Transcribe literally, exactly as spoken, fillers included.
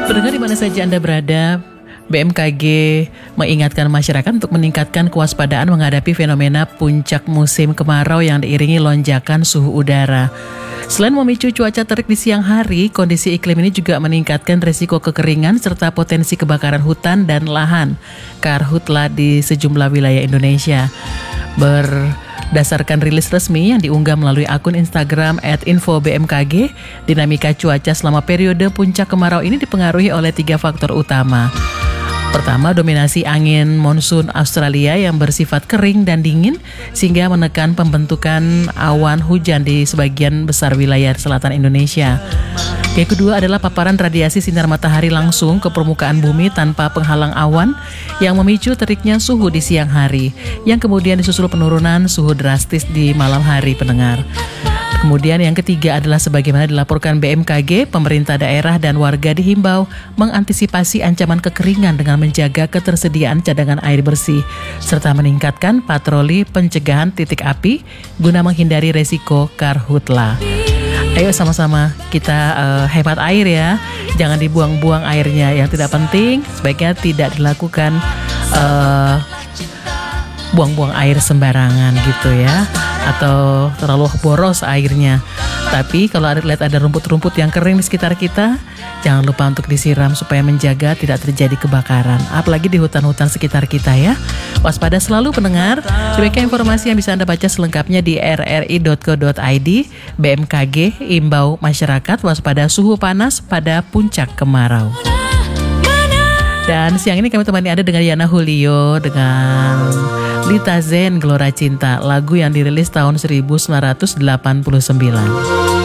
Pendengar di mana saja Anda berada, B M K G mengingatkan masyarakat untuk meningkatkan kewaspadaan menghadapi fenomena puncak musim kemarau yang diiringi lonjakan suhu udara. Selain memicu cuaca terik di siang hari, kondisi iklim ini juga meningkatkan resiko kekeringan serta potensi kebakaran hutan dan lahan karhutla di sejumlah wilayah Indonesia. Berdasarkan rilis resmi yang diunggah melalui akun Instagram et info B M K G, dinamika cuaca selama periode puncak kemarau ini dipengaruhi oleh tiga faktor utama. Pertama, dominasi angin monsun Australia yang bersifat kering dan dingin sehingga menekan pembentukan awan hujan di sebagian besar wilayah selatan Indonesia. Yang kedua adalah paparan radiasi sinar matahari langsung ke permukaan bumi tanpa penghalang awan yang memicu teriknya suhu di siang hari, yang kemudian disusul penurunan suhu drastis di malam hari, pendengar. Kemudian yang ketiga adalah sebagaimana dilaporkan B M K G, pemerintah daerah dan warga dihimbau mengantisipasi ancaman kekeringan dengan menjaga ketersediaan cadangan air bersih, serta meningkatkan patroli pencegahan titik api guna menghindari resiko karhutla. Ayo sama-sama kita uh, hemat air ya, jangan dibuang-buang airnya, yang tidak penting sebaiknya tidak dilakukan uh, buang-buang air sembarangan gitu ya, atau terlalu boros airnya. Tapi kalau ada lihat ada rumput-rumput yang kering di sekitar kita, jangan lupa untuk disiram supaya menjaga tidak terjadi kebakaran, apalagi di hutan-hutan sekitar kita ya. Waspada selalu pendengar. Demikian informasi yang bisa Anda baca selengkapnya di r r i dot co dot i d. B M K G imbau masyarakat waspada suhu panas pada puncak kemarau. Dan siang ini kami temani Anda dengan Yana Julio dengan Lita Zen Gelora Cinta, lagu yang dirilis tahun seribu sembilan ratus delapan puluh sembilan.